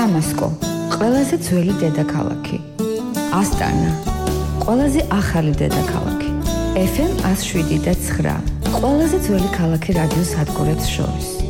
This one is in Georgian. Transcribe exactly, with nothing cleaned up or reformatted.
დამასკო, ყველაზე ძველი დედაქალაქი. ასტანა, ყველაზე ახალი დედაქალაქი. ეფ ემ one oh seven და nine, ყველაზე ძველი ქალაქი რადიო სადგურებს შორის.